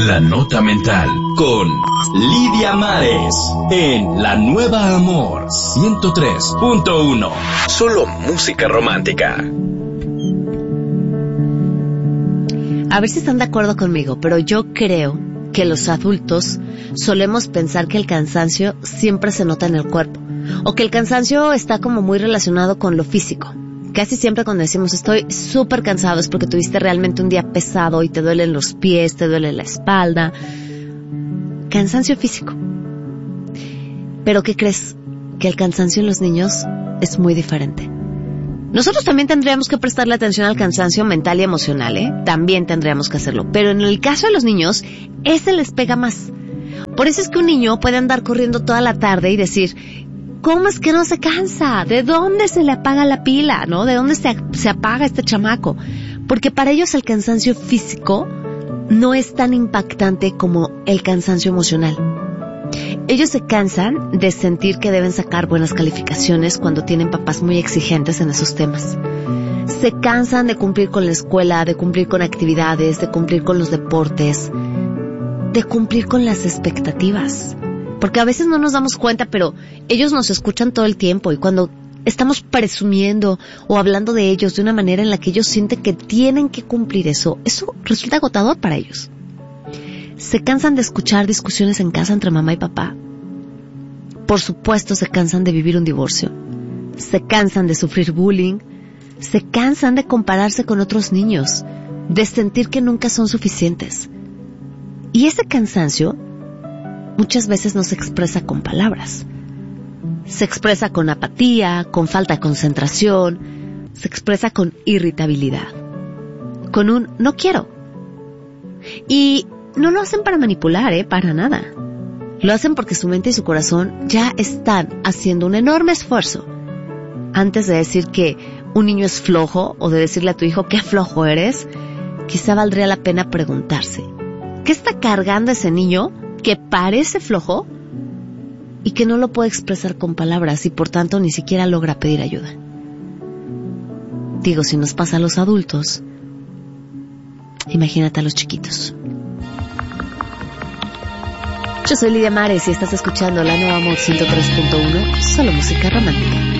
La Nota Mental con Lidia Mares en La Nueva Amor 103.1. Solo música romántica. A ver si están de acuerdo conmigo, pero yo creo que los adultos solemos pensar que el cansancio siempre se nota en el cuerpo, o que el cansancio está como muy relacionado con lo físico. Casi siempre cuando decimos estoy súper cansado es porque tuviste realmente un día pesado y te duelen los pies, te duele la espalda. Cansancio físico. Pero ¿qué crees? Que el cansancio en los niños es muy diferente. Nosotros también tendríamos que prestarle atención al cansancio mental y emocional, ¿eh? También tendríamos que hacerlo. Pero en el caso de los niños, ese les pega más. Por eso es que un niño puede andar corriendo toda la tarde y decir, ¿cómo es que no se cansa? ¿De dónde se le apaga la pila? ¿No? ¿De dónde se apaga este chamaco? Porque para ellos el cansancio físico no es tan impactante como el cansancio emocional. Ellos se cansan de sentir que deben sacar buenas calificaciones cuando tienen papás muy exigentes en esos temas. Se cansan de cumplir con la escuela, de cumplir con actividades, de cumplir con los deportes, de cumplir con las expectativas. Porque a veces no nos damos cuenta, pero ellos nos escuchan todo el tiempo y cuando estamos presumiendo o hablando de ellos de una manera en la que ellos sienten que tienen que cumplir eso resulta agotador para ellos. Se cansan de escuchar discusiones en casa entre mamá y papá. Por supuesto, se cansan de vivir un divorcio. Se cansan de sufrir bullying. Se cansan de compararse con otros niños, de sentir que nunca son suficientes. Y ese cansancio muchas veces no se expresa con palabras. Se expresa con apatía, con falta de concentración, se expresa con irritabilidad, con un no quiero. Y no lo hacen para manipular, para nada. Lo hacen porque su mente y su corazón ya están haciendo un enorme esfuerzo. Antes de decir que un niño es flojo o de decirle a tu hijo qué flojo eres, quizá valdría la pena preguntarse, ¿qué está cargando ese niño que parece flojo y que no lo puede expresar con palabras y por tanto ni siquiera logra pedir ayuda? Digo, si nos pasa a los adultos, imagínate a los chiquitos. Yo soy Lidia Mares y estás escuchando La Nueva Amor 103.1, solo música romántica.